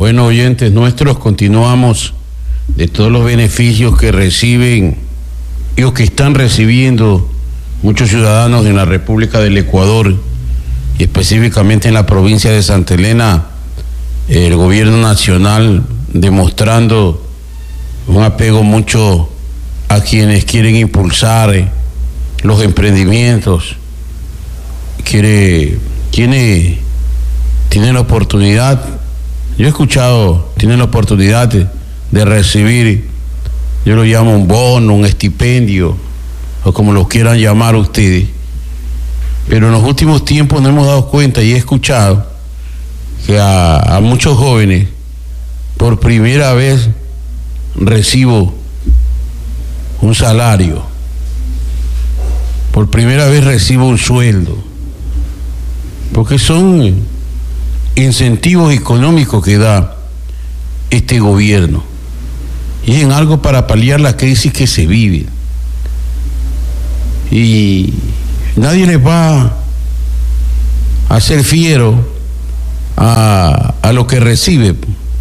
Bueno, oyentes nuestros, continuamos de todos los beneficios que reciben y o que están recibiendo muchos ciudadanos en la República del Ecuador y específicamente en la provincia de Santa Elena, el gobierno nacional demostrando un apego mucho a quienes quieren impulsar los emprendimientos, tiene la oportunidad, yo he escuchado, tienen la oportunidad de recibir, yo lo llamo un bono, un estipendio, o como lo quieran llamar ustedes, pero en los últimos tiempos nos hemos dado cuenta y he escuchado que a muchos jóvenes por primera vez recibo un salario, por primera vez recibo un sueldo, porque son incentivos económicos que da este gobierno y es en algo para paliar la crisis que se vive y nadie les va a hacer fiero a lo que recibe.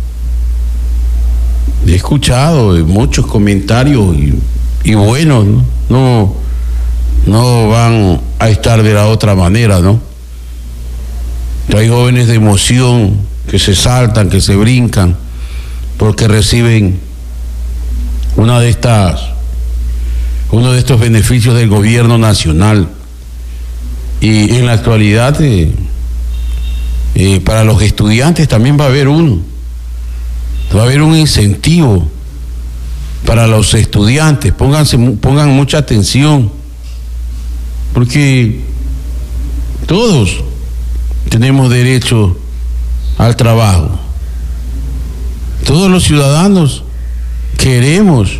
He escuchado muchos comentarios y bueno, no van a estar de la otra manera, ¿no? Hay jóvenes de emoción que se saltan, que se brincan, porque reciben uno de estos beneficios del gobierno nacional. Y en la actualidad, para los estudiantes también va a haber un incentivo para los estudiantes. Pongan mucha atención, porque todos tenemos derecho al trabajo. Todos los ciudadanos queremos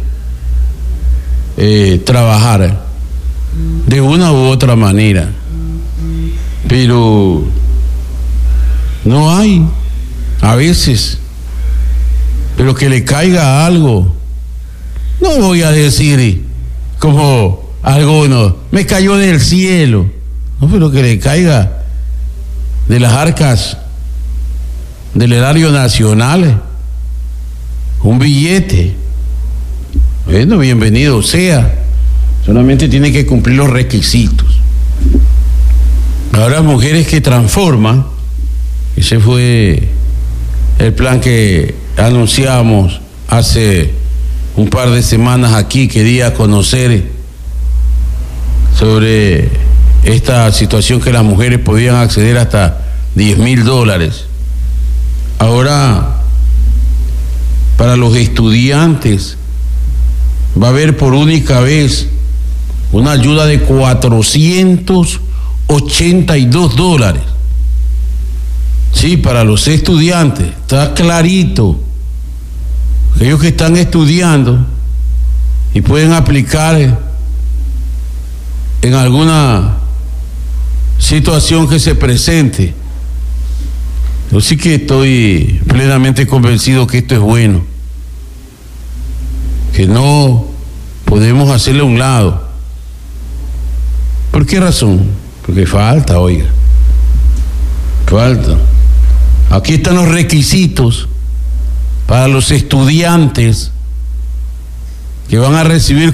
trabajar de una u otra manera, pero no hay a veces, pero que le caiga algo. No voy a decir como algunos, me cayó del cielo, no, pero que le caiga de las arcas del erario nacional un billete. Bueno, bienvenido sea, solamente tiene que cumplir los requisitos. Ahora, mujeres que transforman, ese fue el plan que anunciamos hace un par de semanas aquí. Quería conocer sobre esta situación que las mujeres podían acceder hasta $10,000. Ahora, para los estudiantes va a haber por única vez una ayuda de $482. Sí, para los estudiantes, está clarito. Aquellos que están estudiando y pueden aplicar en alguna situación que se presente. Yo sí que estoy plenamente convencido que esto es bueno, que no podemos hacerle a un lado. ¿Por qué razón? Porque falta, oiga, falta. Aquí están los requisitos para los estudiantes que van a recibir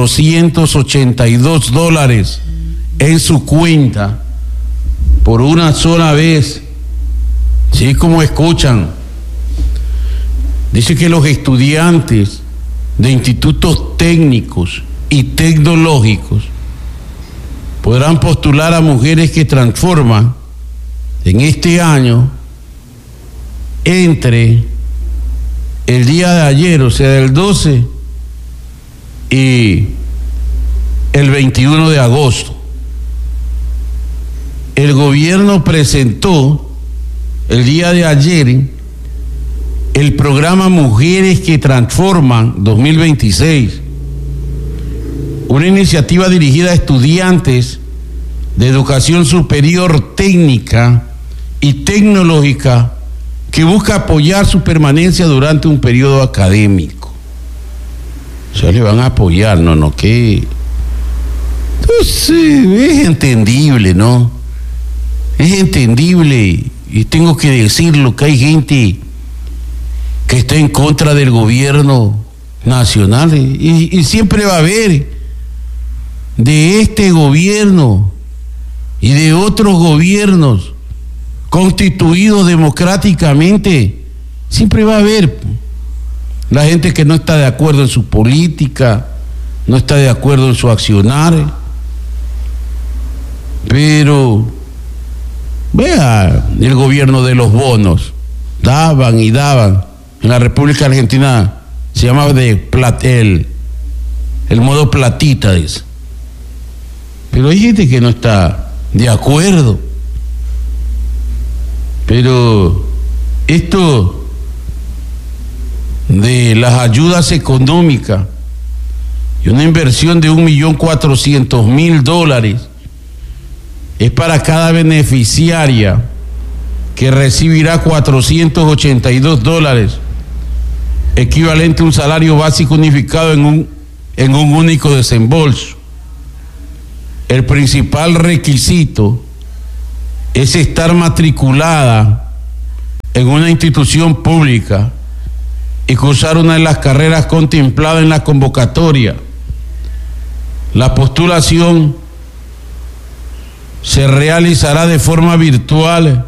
$482 en su cuenta por una sola vez. Sí, como escuchan, dice que los estudiantes de institutos técnicos y tecnológicos podrán postular a mujeres que transforman en este año entre el día de ayer, o sea, del 12 y el 21 de agosto. El gobierno presentó el día de ayer el programa Mujeres que Transforman 2026, una iniciativa dirigida a estudiantes de educación superior técnica y tecnológica que busca apoyar su permanencia durante un periodo académico. O sea, le van a apoyar, que entonces, es entendible, ¿no? Es entendible, y tengo que decirlo, que hay gente que esté en contra del gobierno nacional, y siempre va a haber de este gobierno y de otros gobiernos constituidos democráticamente, siempre va a haber la gente que no está de acuerdo en su política, no está de acuerdo en su accionar. Pero vea el gobierno de los bonos, daban y daban. En la República Argentina se llamaba el modo platita, dice. Pero hay gente que no está de acuerdo. Pero esto de las ayudas económicas y una inversión de $1.400.000 es para cada beneficiaria, que recibirá $482, equivalente a un salario básico unificado en un único desembolso. El principal requisito es estar matriculada en una institución pública y cursar una de las carreras contempladas en la convocatoria. La postulación se realizará de forma virtual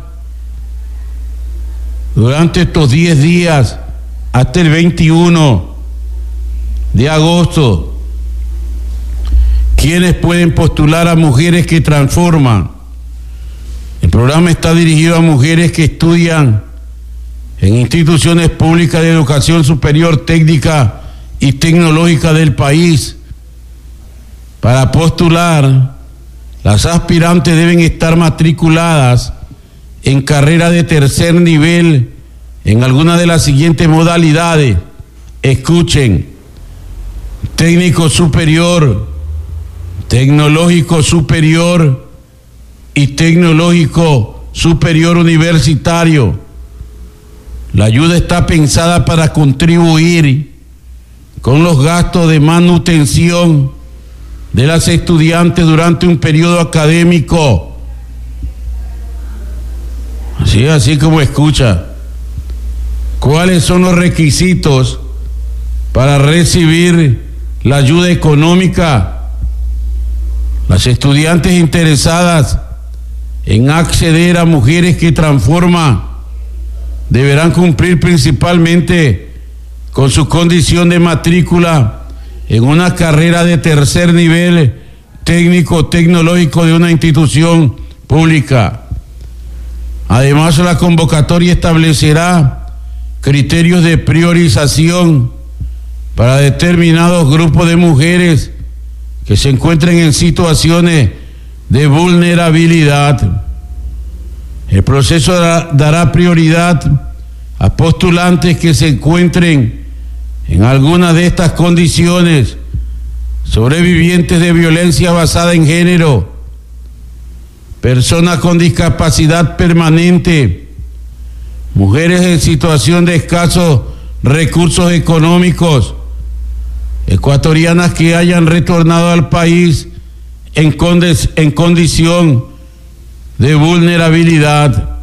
durante estos 10 días hasta el 21 de agosto. ¿Quiénes pueden postular? A mujeres que transforman. El programa está dirigido a mujeres que estudian en instituciones públicas de educación superior, técnica y tecnológica del país. Para postular, las aspirantes deben estar matriculadas en carrera de tercer nivel en alguna de las siguientes modalidades. Escuchen: técnico superior, tecnológico superior y tecnológico superior universitario. La ayuda está pensada para contribuir con los gastos de manutención de las estudiantes durante un periodo académico. Así como escucha. ¿Cuáles son los requisitos para recibir la ayuda económica? Las estudiantes interesadas en acceder a mujeres que transforman deberán cumplir principalmente con su condición de matrícula en una carrera de tercer nivel técnico tecnológico de una institución pública. Además, la convocatoria establecerá criterios de priorización para determinados grupos de mujeres que se encuentren en situaciones de vulnerabilidad. El proceso dará prioridad a postulantes que se encuentren en alguna de estas condiciones: sobrevivientes de violencia basada en género, personas con discapacidad permanente, mujeres en situación de escasos recursos económicos, ecuatorianas que hayan retornado al país en condición de vulnerabilidad.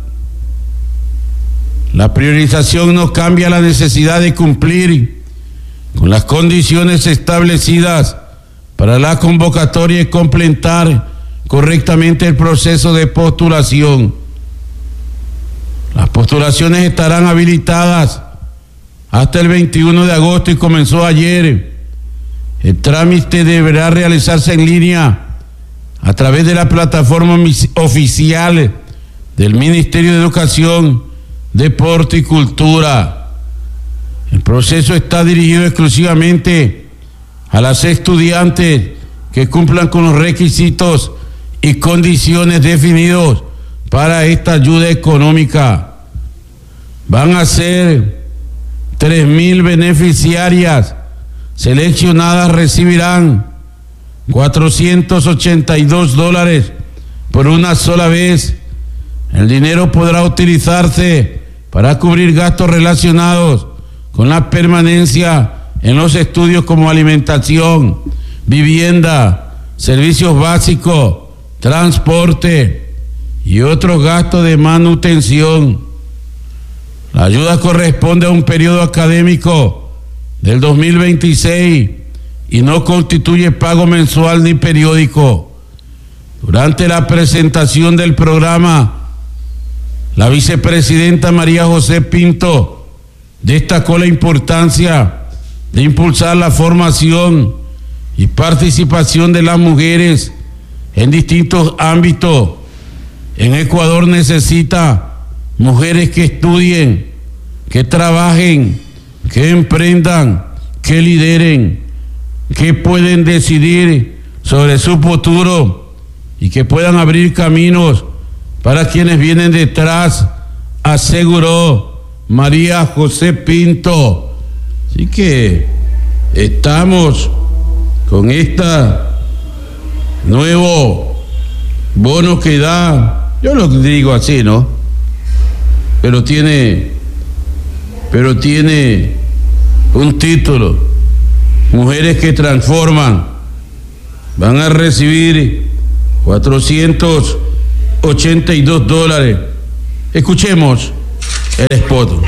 La priorización no cambia la necesidad de cumplir con las condiciones establecidas para la convocatoria y completar correctamente el proceso de postulación. Las postulaciones estarán habilitadas hasta el 21 de agosto y comenzó ayer. El trámite deberá realizarse en línea a través de la plataforma oficial del Ministerio de Educación, Deporte y Cultura. El proceso está dirigido exclusivamente a las estudiantes que cumplan con los requisitos y condiciones definidos para esta ayuda económica. Van a ser 3.000 beneficiarias seleccionadas, recibirán $482 por una sola vez. El dinero podrá utilizarse para cubrir gastos relacionados con la permanencia en los estudios, como alimentación, vivienda, servicios básicos, transporte y otros gastos de manutención. La ayuda corresponde a un periodo académico del 2026 y no constituye pago mensual ni periódico. Durante la presentación del programa, la vicepresidenta María José Pinto destacó la importancia de impulsar la formación y participación de las mujeres en distintos ámbitos. En Ecuador necesita mujeres que estudien, que trabajen, que emprendan, que lideren, que pueden decidir sobre su futuro y que puedan abrir caminos para quienes vienen detrás, aseguró María José Pinto. Así que estamos con esta nuevo bono que da, yo lo digo así, ¿no? Pero tiene un título: Mujeres que Transforman. Van a recibir $482. Escuchemos el spot.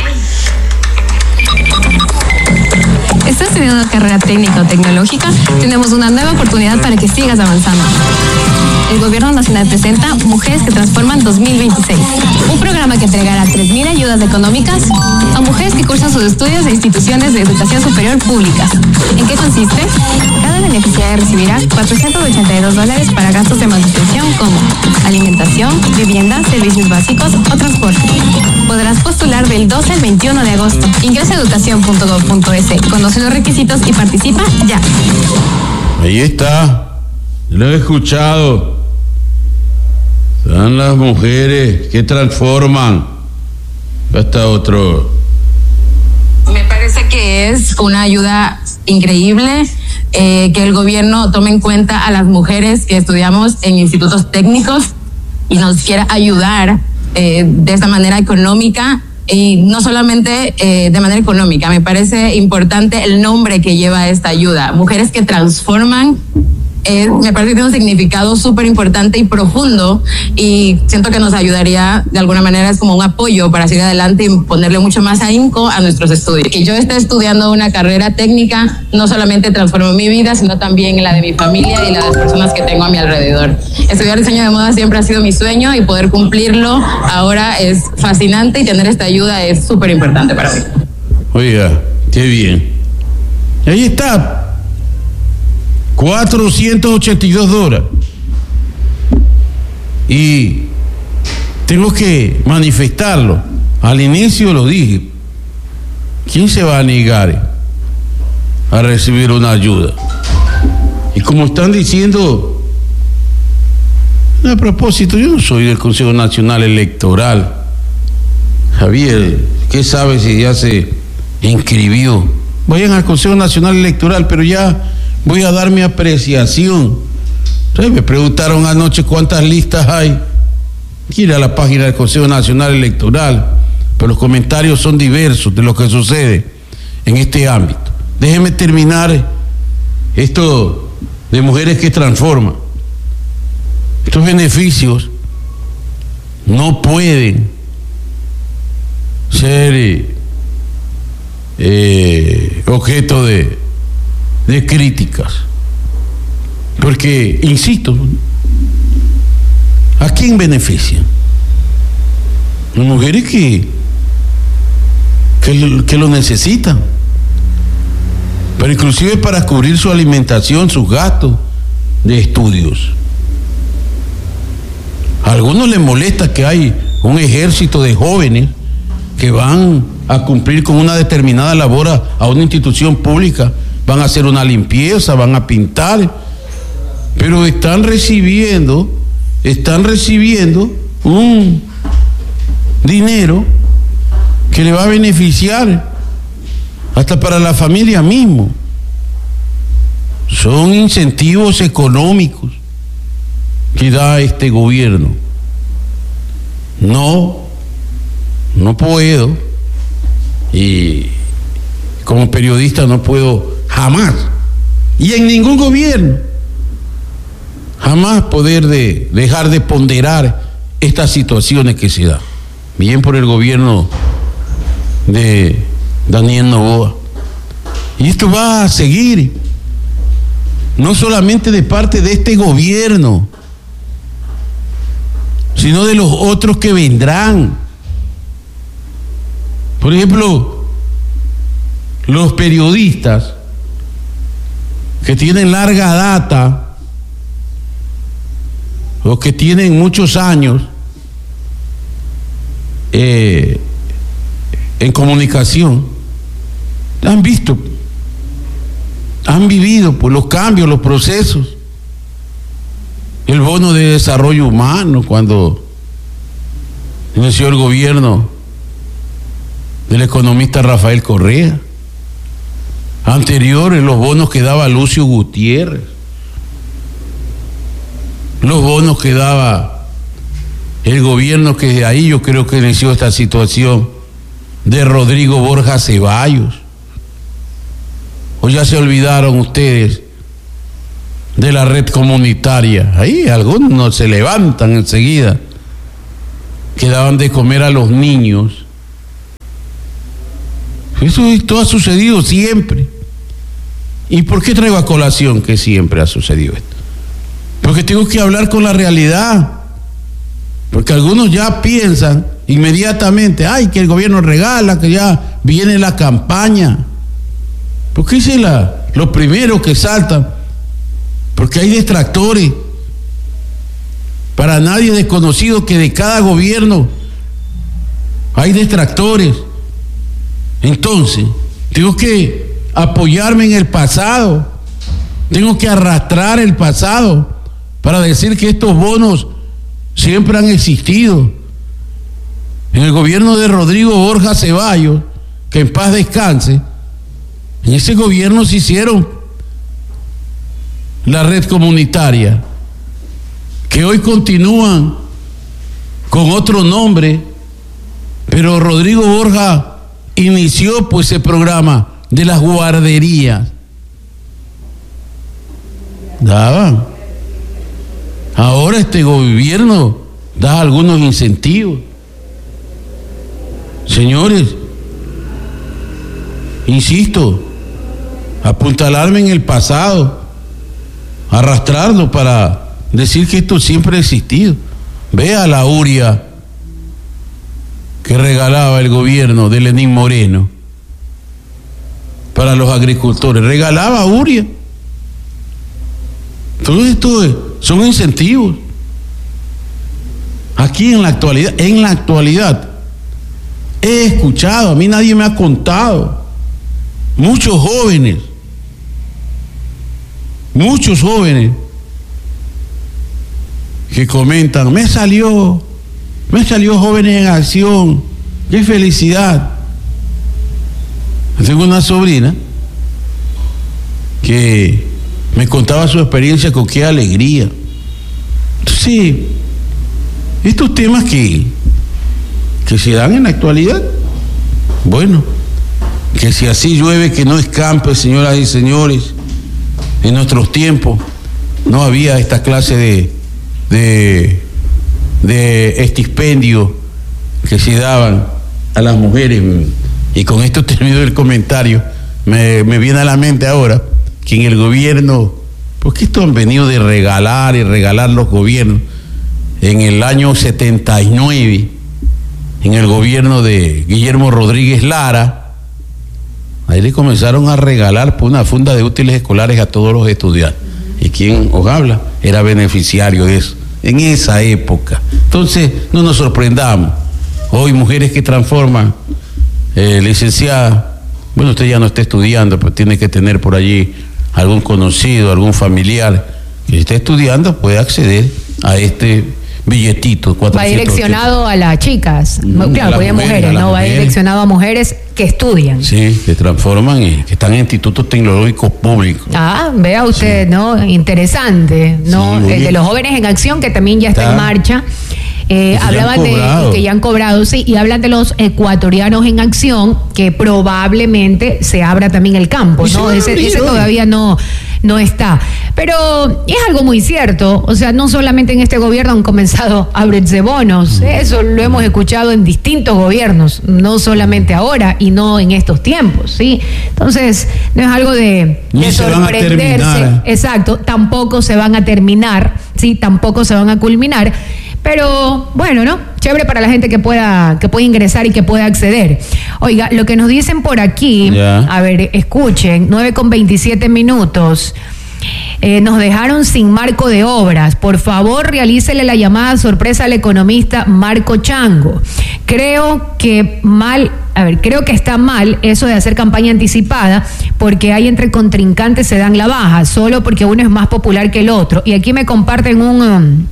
¿Estás estudiando una carrera técnica o tecnológica? Tenemos una nueva oportunidad para que sigas avanzando. El Gobierno Nacional presenta Mujeres que Transforman 2026, un programa que entregará 3.000 ayudas económicas a mujeres que cursan sus estudios en instituciones de educación superior públicas. ¿En qué consiste? Cada beneficiaria recibirá $482 para gastos de manutención como alimentación, vivienda, servicios básicos o transporte. Podrás postular del 12 al 21 de agosto. Ingresa a educación.gov.es, conoce los requisitos y participa ya. Ahí está, lo he escuchado. Son las mujeres que transforman. Hasta otro. Me parece que es una ayuda increíble que el gobierno tome en cuenta a las mujeres que estudiamos en institutos técnicos y nos quiera ayudar de esta manera económica. Y no solamente de manera económica, me parece importante el nombre que lleva esta ayuda, Mujeres que Transforman. Me parece que tiene un significado súper importante y profundo, y siento que nos ayudaría de alguna manera, es como un apoyo para seguir adelante y ponerle mucho más ahínco a nuestros estudios. Que yo esté estudiando una carrera técnica no solamente transformó mi vida, sino también la de mi familia y la de las personas que tengo a mi alrededor. Estudiar diseño de moda siempre ha sido mi sueño y poder cumplirlo ahora es fascinante, y tener esta ayuda es súper importante para mí. Oiga, qué bien. Ahí está. $482. Y tengo que manifestarlo. Al inicio lo dije. ¿Quién se va a negar a recibir una ayuda? Y como están diciendo, a propósito, yo no soy del Consejo Nacional Electoral. Javier, ¿qué sabe si ya se inscribió? Vayan al Consejo Nacional Electoral, pero ya voy a dar mi apreciación. Entonces me preguntaron anoche cuántas listas hay. Ir a la página del Consejo Nacional Electoral, pero los comentarios son diversos de lo que sucede en este ámbito. Déjenme terminar esto de Mujeres que Transforman. Estos beneficios no pueden ser objeto de críticas, porque, insisto, ¿a quién benefician? Las mujeres que lo necesitan, pero inclusive para cubrir su alimentación, sus gastos de estudios. A algunos les molesta que hay un ejército de jóvenes que van a cumplir con una determinada labor a una institución pública, van a hacer una limpieza, van a pintar, pero están recibiendo un dinero que le va a beneficiar hasta para la familia mismo. Son incentivos económicos que da este gobierno. No puedo, y como periodista no puedo jamás, y en ningún gobierno, jamás poder dejar de ponderar estas situaciones que se dan. Bien por el gobierno de Daniel Noboa. Y esto va a seguir, no solamente de parte de este gobierno, sino de los otros que vendrán. Por ejemplo, los periodistas que tienen larga data o que tienen muchos años en comunicación, han visto, han vivido por los cambios, los procesos. El bono de desarrollo humano, cuando inició el gobierno del economista Rafael Correa. Anteriores, los bonos que daba Lucio Gutiérrez. Los bonos que daba el gobierno, que de ahí yo creo que inició esta situación, de Rodrigo Borja Ceballos. ¿O ya se olvidaron ustedes de la red comunitaria? Ahí algunos se levantan enseguida, que daban de comer a los niños. Esto ha sucedido siempre. ¿Y por qué traigo a colación que siempre ha sucedido esto? Porque tengo que hablar con la realidad. Porque algunos ya piensan inmediatamente, ay, que el gobierno regala, que ya viene la campaña. Porque ese es lo primero que saltan. Porque hay detractores. Para nadie es desconocido que de cada gobierno hay detractores. Entonces, tengo que apoyarme en el pasado. Tengo que arrastrar el pasado para decir que estos bonos siempre han existido. En el gobierno de Rodrigo Borja Ceballos, que en paz descanse, en ese gobierno se hicieron la red comunitaria, que hoy continúan con otro nombre, pero Rodrigo Borja inició pues ese programa de las guarderías. Daban. Ahora este gobierno da algunos incentivos. Señores, insisto, apuntalarme en el pasado, arrastrarlo para decir que esto siempre ha existido. Vea la uria que regalaba el gobierno de Lenín Moreno para los agricultores. Regalaba uria. Todo esto son incentivos. Aquí en la actualidad, he escuchado, a mí nadie me ha contado, muchos jóvenes que comentan, me salió Jóvenes en Acción, qué felicidad. Tengo una sobrina que me contaba su experiencia con qué alegría. Entonces, estos temas que se dan en la actualidad, bueno, que si así llueve que no escampe, señoras y señores. En nuestros tiempos no había esta clase de estipendio que se daban a las mujeres. Y con esto termino el comentario. Me viene a la mente ahora que en el gobierno, porque esto han venido de regalar y regalar los gobiernos. En el año 79, en el gobierno de Guillermo Rodríguez Lara, ahí le comenzaron a regalar por una funda de útiles escolares a todos los estudiantes. Y quien os habla era beneficiario de eso, en esa época. Entonces, no nos sorprendamos. Hoy mujeres que transforman, licenciada, bueno, usted ya no está estudiando, pero tiene que tener por allí algún conocido, algún familiar que esté estudiando, puede acceder a este billetito. Va direccionado a las chicas, claro, porque hay mujeres, ¿no? Va direccionado a mujeres que estudian. Sí, que transforman y que están en institutos tecnológicos públicos. Ah, vea usted, sí. ¿No? Interesante, ¿no? Sí, el de los Jóvenes en Acción, que también ya está en marcha. Hablaban de que ya han cobrado, sí, y hablan de los ecuatorianos en acción, que probablemente se abra también el campo, ¿no? Ese todavía no está. Pero es algo muy cierto, o sea, no solamente en este gobierno han comenzado a abrirse bonos, eso lo hemos escuchado en distintos gobiernos, no solamente ahora y no en estos tiempos, ¿sí? Entonces, no es algo de sorprenderse, exacto, tampoco se van a terminar, ¿sí? Tampoco se van a culminar, pero bueno, ¿no? Chévere para la gente que pueda ingresar y que pueda acceder. Oiga, lo que nos dicen por aquí, a ver, escuchen, 9:27. Nos dejaron sin marco de obras. Por favor, realícele la llamada sorpresa al economista Marco Chango. Creo que está mal eso de hacer campaña anticipada, porque hay entre contrincantes se dan la baja, solo porque uno es más popular que el otro. Y aquí me comparten un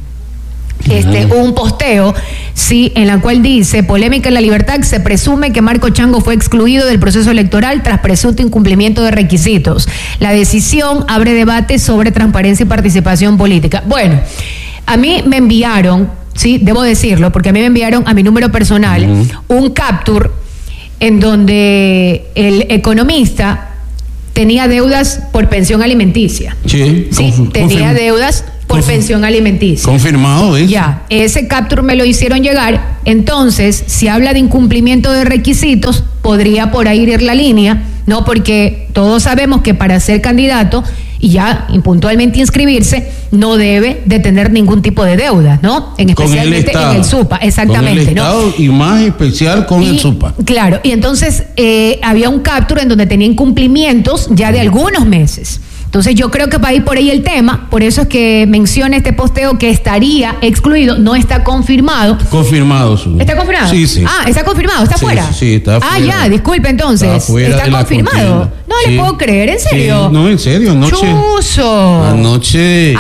posteo, sí, en la cual dice: polémica en La Libertad, se presume que Marco Chango fue excluido del proceso electoral tras presunto incumplimiento de requisitos. La decisión abre debate sobre transparencia y participación política. Bueno, a mí me enviaron, sí, debo decirlo, porque a mí me enviaron a mi número personal un capture en donde el economista tenía deudas por pensión alimenticia. Sí, tenía deudas por pensión alimenticia. Confirmado eso. Ya, ese capture me lo hicieron llegar. Entonces, si habla de incumplimiento de requisitos, podría por ahí ir la línea, ¿no? Porque todos sabemos que para ser candidato y ya puntualmente inscribirse, no debe de tener ningún tipo de deuda, ¿no? Especialmente en el SUPA, exactamente. Con el Estado, ¿no? Y más especial con el SUPA. Claro, y entonces había un capture en donde tenía incumplimientos ya de algunos meses. Entonces yo creo que va a ir por ahí el tema, por eso es que menciona este posteo que estaría excluido, no está confirmado. Confirmado. ¿Está confirmado? Sí, sí. Ah, está confirmado, está fuera. Sí, está fuera. Ah, ya, disculpe entonces. Está confirmado. No le puedo creer, ¿en serio? Sí, no, en serio, anoche. Chuzo. Anoche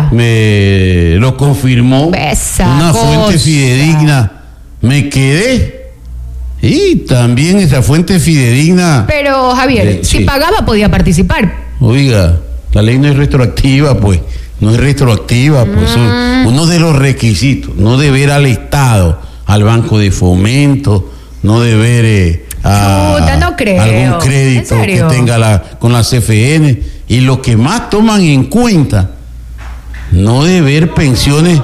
me lo confirmó una fuente fidedigna. Me quedé. Y también esa fuente fidedigna. Pero Javier, si pagaba podía participar. Oiga, la ley no es retroactiva, pues. No es retroactiva, pues. Uno de los requisitos, no deber al Estado, al Banco de Fomento, no deber no creo. algún crédito que tenga con la CFN. Y lo que más toman en cuenta, no deber pensiones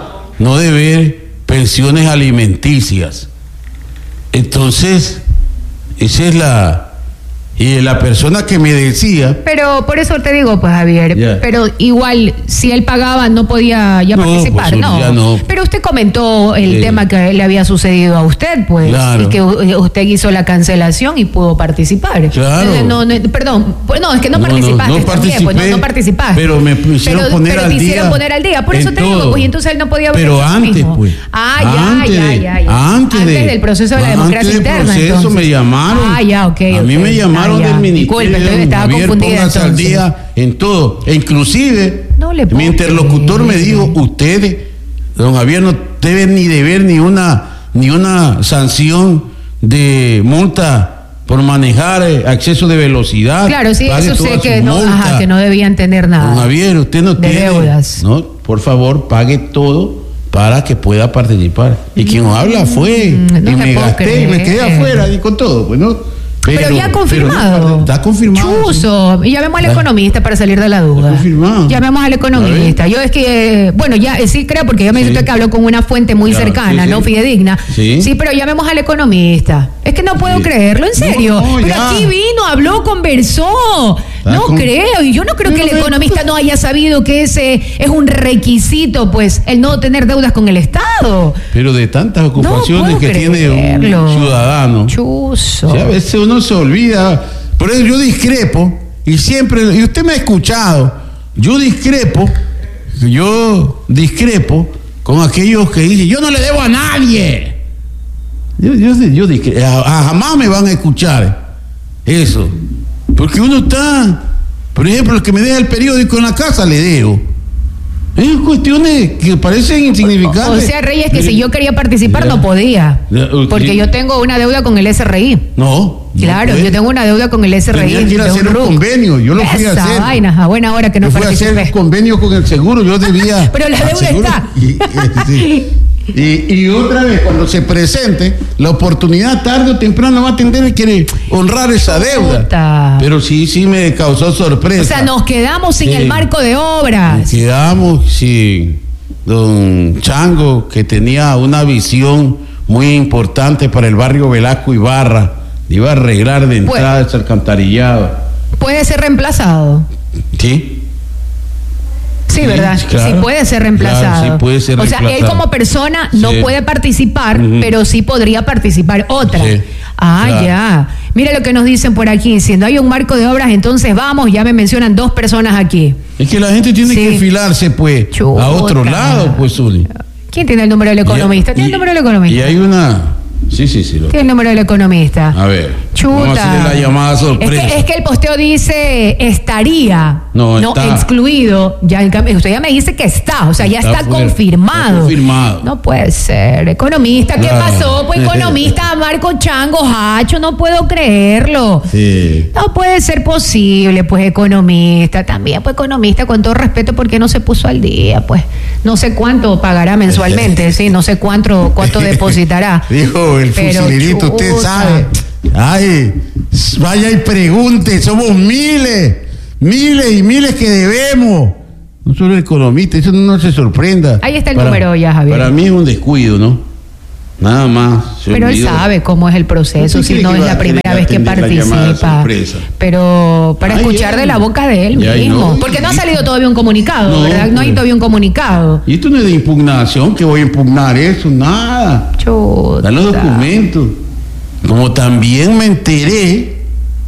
alimenticias. Entonces, esa es la persona que me decía. Pero por eso te digo, pues Javier, pero igual si él pagaba no podía participar, pues, no. Pero usted comentó el tema que le había sucedido a usted, pues, claro. Y que usted hizo la cancelación y pudo participar. Claro. Perdón, es que no participaste también, pues no participaste. Pero me hicieron poner al día. Te hicieron poner al día, por eso te digo, pues, y entonces él no podía. Pero antes, mismo. Pues. Antes del proceso de la democracia interna. Antes del proceso me llamaron. A mí me llamaron del Ministerio de Javier, póngase al día en todo. E inclusive, mi interlocutor me dijo: ustedes, don Javier, no deben ni deber ni una sanción de multa por manejar exceso de velocidad. Claro, sí, eso sé que no debían tener nada. Don Javier, usted no tiene deudas. No, por favor, pague todo para que pueda participar. Y quien nos habla fue, y me gasté y me quedé afuera y con todo, pues no. Pero ya confirmado. Está confirmado. Chuzo. Y llamemos al economista para salir de la duda. Está confirmado. Llamemos al economista. Yo es que, sí creo, porque ya me dice usted que habló con una fuente muy cercana, no fidedigna. Sí, pero llamemos al economista. Es que no puedo creerlo, en serio. Pero aquí vino, habló, conversó. Creo, y yo no creo que el economista no haya sabido que ese es un requisito, pues, el no tener deudas con el Estado. Pero de tantas ocupaciones que tiene un ciudadano. Chuzo. A veces uno se olvida. Por eso yo discrepo, y usted me ha escuchado, yo discrepo con aquellos que dicen: yo no le debo a nadie. Yo discrepo, jamás me van a escuchar eso. Porque uno está, por ejemplo, el que me deja el periódico en la casa, le debo. Es cuestiones que parecen insignificantes. O sea, Reyes, que si yo quería participar no podía. Porque yo tengo una deuda con el SRI. Claro, yo tengo una deuda con el SRI. Tenía que ir a hacer un convenio, yo lo fui a hacer. Vaina, a buena hora que no participé. Fui a hacer un convenio con el seguro, yo debía. Pero la deuda está. Y otra vez, cuando se presente, la oportunidad tarde o temprano va a tener que quiere honrar esa deuda. Pero sí me causó sorpresa. O sea, nos quedamos sin el marco de obras. Nos quedamos sin don Chango, que tenía una visión muy importante para el barrio Velasco Ibarra. Iba a arreglar de entrada ese alcantarillado. ¿Puede ser reemplazado? Sí. Sí, ¿verdad? Claro, sí puede ser reemplazado. Claro, sí puede ser reemplazado. O sea, él como persona no puede participar, pero sí podría participar otra. Sí, claro. Ya. Mira lo que nos dicen por aquí, diciendo, hay un marco de obras, entonces vamos, ya me mencionan 2 personas aquí. Es que la gente tiene que enfilarse, pues, a otro lado, pues, Zuli. ¿Quién tiene el número del economista? ¿Tiene el número del economista? Y hay una... Sí. Tiene el número del economista. A ver. Vamos a hacerle la llamada sorpresa. Es que el posteo dice estaría, no excluido. Ya usted ya me dice que está, o sea, ya está confirmado. No puede ser. Economista, ¿qué pasó? Pues economista Marco Chango Hacho, no puedo creerlo. Sí. No puede ser posible, pues economista. También, pues economista, con todo respeto, ¿por qué no se puso al día? Pues no sé cuánto pagará mensualmente, sí, no sé cuánto depositará. Dijo el fusilerito, usted sabe. Ay, vaya y pregunte, somos miles y miles que debemos. No solo el economista, eso no se sorprenda. Ahí está el número ya, Javier. Para mí es un descuido, ¿no? Nada más. Pero él sabe cómo es el proceso, si no es la primera vez que participa. Pero para escuchar de la boca de él mismo. Porque no ha salido todavía un comunicado, ¿verdad? No hay todavía un comunicado. Y esto no es de impugnación, que voy a impugnar eso, nada. Chuta. Dan los documentos. Como también me enteré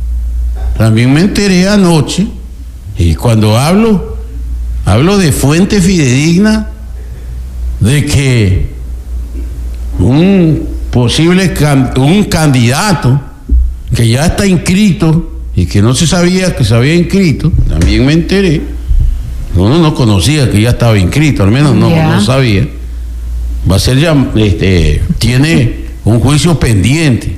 anoche, y cuando hablo de fuente fidedigna, de que un candidato que ya está inscrito y que no se sabía que se había inscrito, también me enteré. Uno no conocía que ya estaba inscrito, al menos no sabía. Va a ser tiene un juicio pendiente.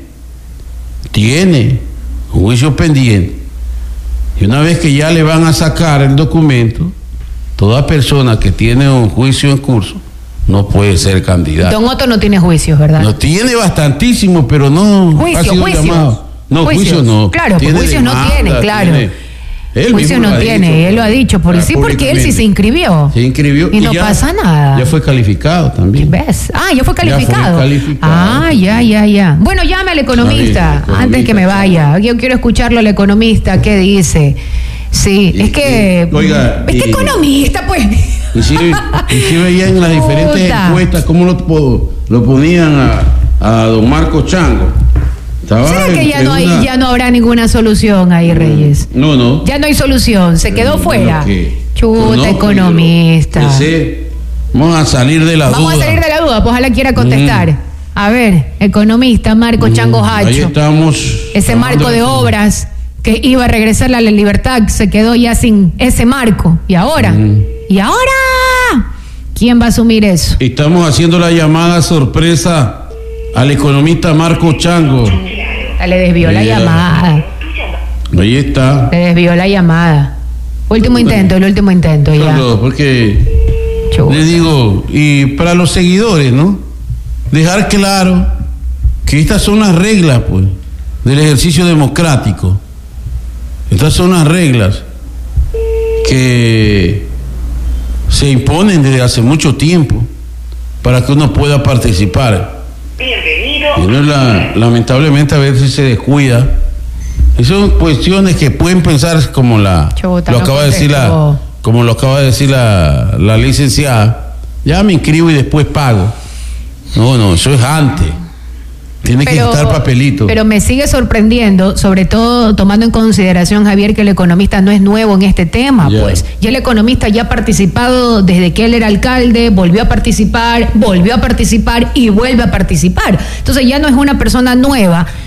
Y una vez que ya le van a sacar el documento, toda persona que tiene un juicio en curso no puede ser candidato. Don Otto no tiene juicios, ¿verdad? No tiene bastantísimo, pero no ha sido llamado. No, juicios no. Claro, pues juicios no tiene, claro. Juicios no tiene, él lo ha dicho. Porque él sí se inscribió. Se inscribió y no pasa nada. Ya fue calificado también. ¿Ves? Ya fue calificado. Ya. Bueno, llame al economista antes que me vaya. Yo quiero escucharlo al economista, ¿qué dice? Sí, es que... Oiga... Es que economista, pues... Y si veía en las diferentes encuestas cómo lo ponían a don Marco Chango. ¿Será que ya no habrá ninguna solución ahí, Reyes? No. Ya no hay solución, se quedó fuera. Chuta, economista. Vamos a salir de la duda. Vamos a salir de la duda, pues ojalá quiera contestar. A ver, economista Marco Chango Hacho. Ahí estamos. Ese marco de obras que iba a regresar a la libertad se quedó ya sin ese marco. ¿Y ahora? ¿Quién va a asumir eso? Estamos haciendo la llamada sorpresa al economista Marco Chango. Le desvió la llamada. Ahí está. Le desvió la llamada. El último intento ya. No, porque le digo, y para los seguidores, ¿no? Dejar claro que estas son las reglas, pues, del ejercicio democrático. Estas son las reglas que se imponen desde hace mucho tiempo para que uno pueda participar. Bienvenido. Y uno lamentablemente a veces se descuida. Y son cuestiones que pueden pensar como lo acaba de decir la licenciada. Ya me inscribo y después pago. No, eso es antes. Tiene que estar papelito. Pero me sigue sorprendiendo, sobre todo tomando en consideración, Javier, que el economista no es nuevo en este tema, pues. Ya el economista ya ha participado desde que él era alcalde, volvió a participar y vuelve a participar. Entonces ya no es una persona nueva,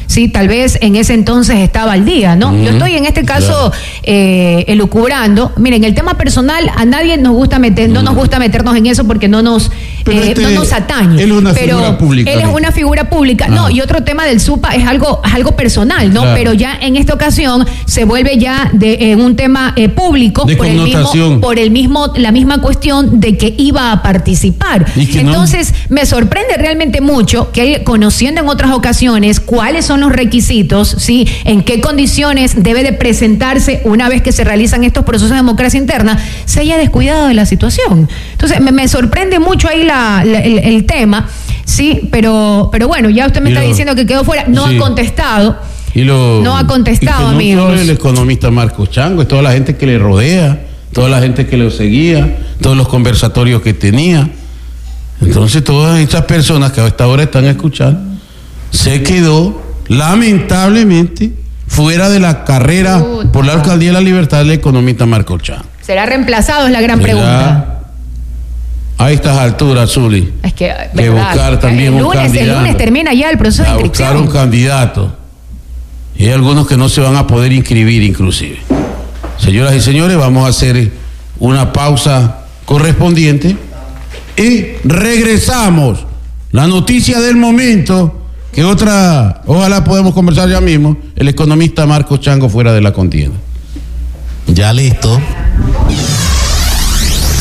sí, tal vez en ese entonces estaba al día, ¿no? Yo estoy en este caso elucubrando. Miren, el tema personal a nadie nos gusta no nos gusta meternos en eso porque no nos atañe. Él es una figura pública. Él es una figura pública. No, y otro tema del SUPA es algo personal, ¿no? Claro. Pero ya en esta ocasión se vuelve ya un tema público de por la misma cuestión de que iba a participar. Entonces, me sorprende realmente mucho que él, conociendo en otras ocasiones cuáles son los requisitos, ¿sí? En qué condiciones debe de presentarse una vez que se realizan estos procesos de democracia interna, se haya descuidado de la situación. Entonces, me sorprende mucho ahí el tema, sí, pero bueno, ya usted me está diciendo que quedó fuera, no ha contestado. No ha contestado, amigos. No solo el economista Marcos Chango, es toda la gente que le rodea, toda la gente que lo seguía, todos los conversatorios que tenía. Entonces, todas estas personas que a esta hora están escuchando, se quedó lamentablemente fuera de la carrera por la Alcaldía de la Libertad del economista Marcos Chango. ¿Será reemplazado? Es la gran pregunta. A estas alturas, Zuli, es que buscar también un candidato. El lunes termina ya el proceso de inscripción. Buscar un candidato. Y hay algunos que no se van a poder inscribir inclusive. Señoras y señores, vamos a hacer una pausa correspondiente y regresamos. La noticia del momento, que ojalá podamos conversar ya mismo, el economista Marcos Chango fuera de la contienda. Ya listo.